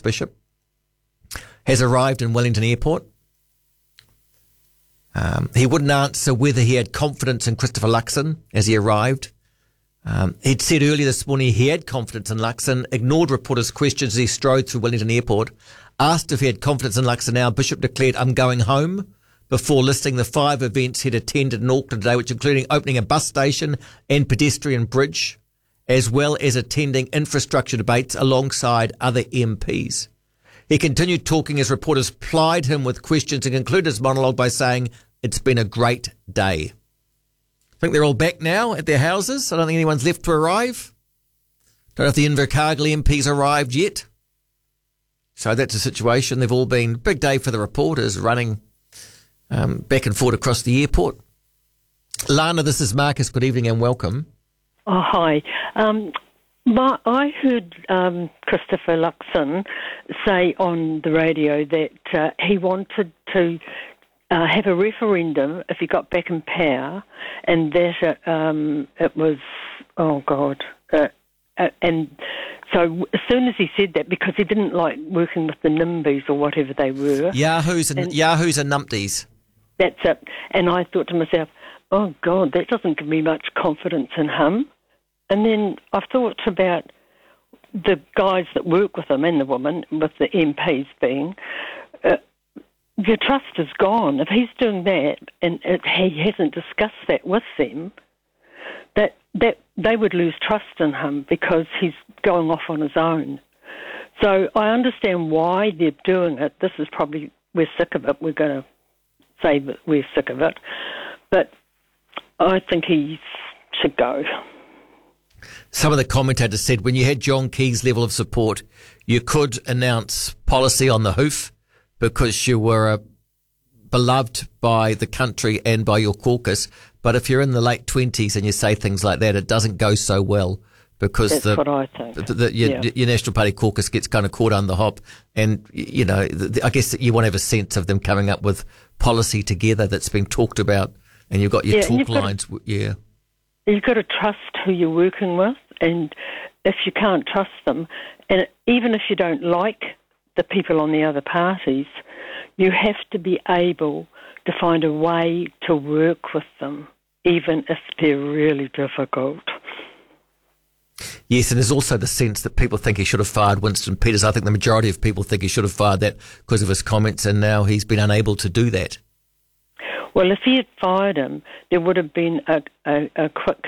Archbishop, has arrived in Wellington Airport. He wouldn't answer whether he had confidence in Christopher Luxon as he arrived. He'd said earlier this morning he had confidence in Luxon, ignored reporters' questions as he strode through Wellington Airport. Asked if he had confidence in Luxon now, Bishop declared, "I'm going home," before listing the 5 events he'd attended in Auckland today, which including opening a bus station and pedestrian bridge, as well as attending infrastructure debates alongside other MPs. He continued talking as reporters plied him with questions and concluded his monologue by saying, "It's been a great day." I think they're all back now at their houses. I don't think anyone's left to arrive. Don't know if the Invercargill MP's arrived yet. So that's the situation. They've all been, big day for the reporters running back and forth across the airport. Lana, this is Marcus. Good evening and welcome. Oh, hi. I heard Christopher Luxon say on the radio that he wanted to have a referendum if he got back in power, and that it was, and so as soon as he said that, because he didn't like working with the NIMBYs or whatever they were. Yahoos and numpties. That's it. And I thought to myself, oh, God, that doesn't give me much confidence in him. And then I've thought about the guys that work with him and the woman, with the MPs being, your trust is gone. If he's doing that and he hasn't discussed that with them, that they would lose trust in him because he's going off on his own. So I understand why they're doing it. This is probably, we're sick of it. We're going to say that we're sick of it. But I think he should go. Some of the commentators said when you had John Key's level of support, you could announce policy on the hoof because you were beloved by the country and by your caucus. But if you're in the late 20s and you say things like that, it doesn't go so well because that's what I think. Your National Party caucus gets kind of caught on the hop. And, you know, I guess you want to have a sense of them coming up with policy together that's been talked about, and you've got your talk lines. You've got to trust who you're working with, and if you can't trust them, and even if you don't like the people on the other parties, you have to be able to find a way to work with them, even if they're really difficult. Yes, and there's also the sense that people think he should have fired Winston Peters. I think the majority of people think he should have fired that because of his comments, and now he's been unable to do that. Well, if he had fired him, there would have been a quick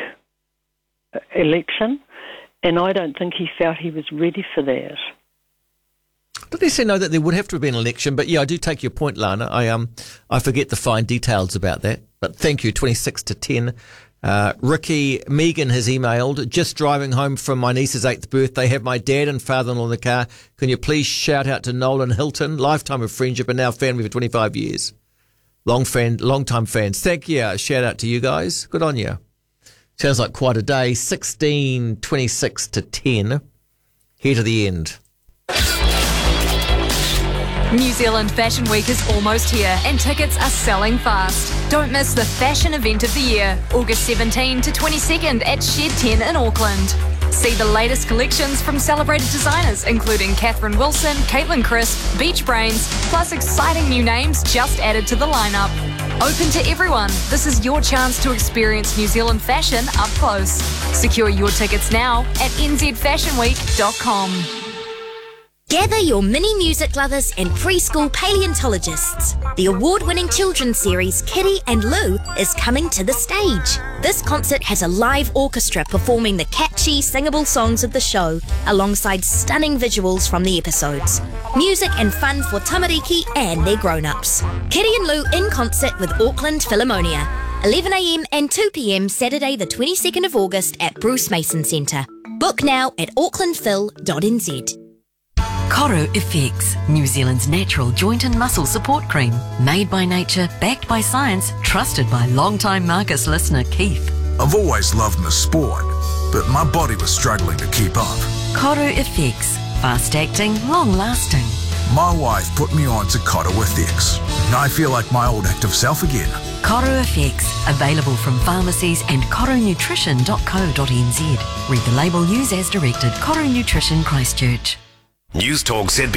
election, and I don't think he felt he was ready for that. Don't they say no that there would have to have been an election? But yeah, I do take your point, Lana. I forget the fine details about that. But thank you, 26 to 10. Ricky Megan has emailed, just driving home from my niece's 8th birthday, have my dad and father-in-law in the car. Can you please shout out to Nolan Hilton, lifetime of friendship and now family for 25 years. Long-time fans. Thank you. Shout out to you guys. Good on you. Sounds like quite a day. 26 to 10. Here to the end. New Zealand Fashion Week is almost here and tickets are selling fast. Don't miss the fashion event of the year, August 17 to 22nd at Shed 10 in Auckland. See the latest collections from celebrated designers including Catherine Wilson, Caitlin Crisp, Beach Brains, plus exciting new names just added to the lineup. Open to everyone, this is your chance to experience New Zealand fashion up close. Secure your tickets now at nzfashionweek.com. Gather your mini music lovers and preschool paleontologists. The award-winning children's series Kitty and Lou is coming to the stage. This concert has a live orchestra performing the catchy, singable songs of the show, alongside stunning visuals from the episodes. Music and fun for tamariki and their grown-ups. Kitty and Lou in concert with Auckland Philharmonia. 11 a.m. and 2 p.m. Saturday the 22nd of August at Bruce Mason Centre. Book now at aucklandphil.nz. Koru FX, New Zealand's natural joint and muscle support cream. Made by nature, backed by science, trusted by long-time Marcus listener Keith. I've always loved my sport, but my body was struggling to keep up. Koru FX, fast-acting, long-lasting. My wife put me on to Koru FX, and I feel like my old active self again. Koru FX, available from pharmacies and korunutrition.co.nz. Read the label, use as directed. Koru Nutrition Christchurch. News Talk ZB